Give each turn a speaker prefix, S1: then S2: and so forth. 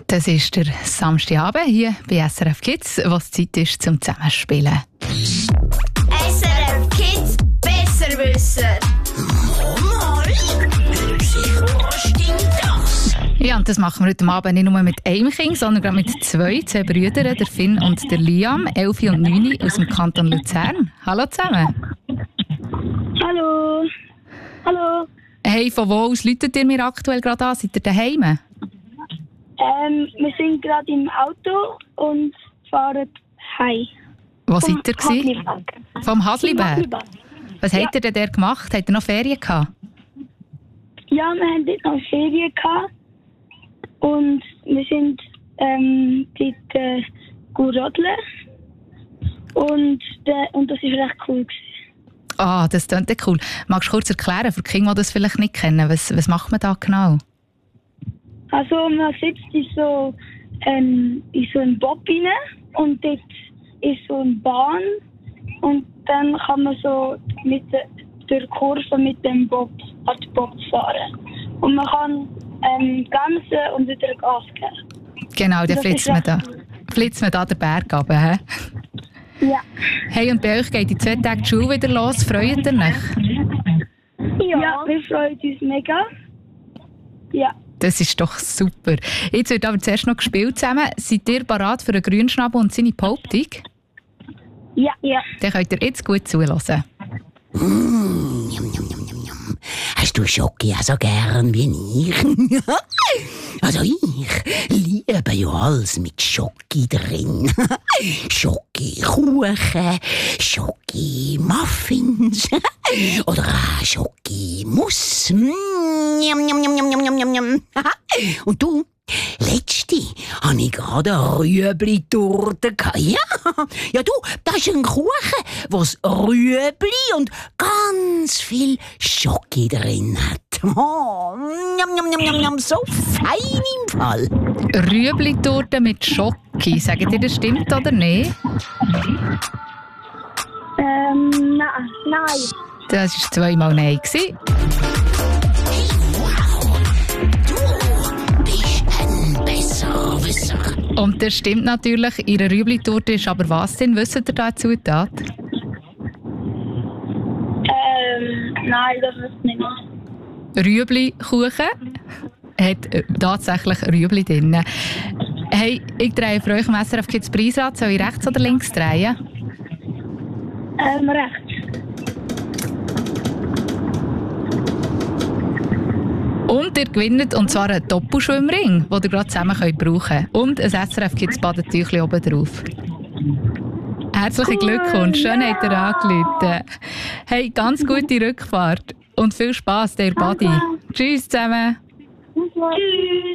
S1: Das ist der Samstagabend hier bei SRF Kids, was Zeit ist zum Zusammenspielen.
S2: SRF Kids besser wissen. Was stimmt das?
S1: Ja, und das machen wir heute Abend nicht nur mit einem Kind, sondern gerade mit zwei Brüdern, der Finn und der Liam, 11 und 9 aus dem Kanton Luzern. Hallo zusammen.
S3: Hallo. Hallo.
S1: Hey, von wo aus läutet ihr mir aktuell gerade an? Seid ihr daheim?
S3: Wir sind gerade im Auto und fahren heim.
S1: Wo seid ihr gewesen?
S3: Hasliberg.
S1: Vom Hasliberg?
S3: Hasliberg.
S1: Was habt ihr denn dort gemacht? Habt ihr noch Ferien gehabt?
S3: Ja, wir haben dort noch Ferien gehabt. Und wir sind dort rodeln. Und das war recht cool gewesen.
S1: Ah, das klingt ja cool. Magst du kurz erklären, für die Kinder, die das vielleicht nicht kennen, was macht man da genau?
S3: Also man sitzt in so einen Bob rein und dort ist so eine Bahn und dann kann man so durch die Kurve mit dem Bob an den Bob fahren. Und man kann bremsen und wieder Gas geben.
S1: Genau, dann flitzt man da den Berg runter.
S3: Ja.
S1: Hey, und bei euch geht in 2 Tagen die Schule wieder los. Freut ihr euch?
S3: Ja, wir freuen uns mega. Ja.
S1: Das ist doch super. Jetzt wird aber zuerst noch gespielt zusammen. Seid ihr bereit für einen Grünschnabel und seine Behauptung?
S3: Ja.
S1: Dann könnt ihr jetzt gut zuhören.
S4: Hast du Schoki auch so gern wie ich? Also ich liebe ja alles mit Schoki drin. Schoki-Kuchen, Schoki-Muffins oder auch Schoki-Muss. Und du? Letzte hatte ich gerade eine Rüebli-Torte. Ja, du, das ist ein Kuchen, was Rüebli und ganz viel Schoki drin hat. Oh, so fein im Fall.
S1: Rüebli-Torte mit Schoki. Sagt ihr, das stimmt oder nicht?
S3: Nein.
S1: Das war 2-mal Nein. Und das stimmt natürlich. Ihre Rüebli-Torte ist aber was denn? Wisst ihr da Zutat?
S3: Nein, das ist nicht mehr.
S1: Rüebli-Kuchen hat tatsächlich Rüebli drin. Hey, ich drehe für euch im SRF Kids Preisrad. Soll ich rechts oder links drehen?
S3: Rechts.
S1: Und ihr gewinnt, und zwar einen Doppelschwimmring, den ihr gerade zusammen brauchen könnt. Und ein SRF Kids Badetüchli oben drauf. Herzlichen Glückwunsch, schön habt ihr angerufen. Hey, ganz gute Rückfahrt und viel Spass, der Badi. Tschüss zusammen.
S3: Tschüss.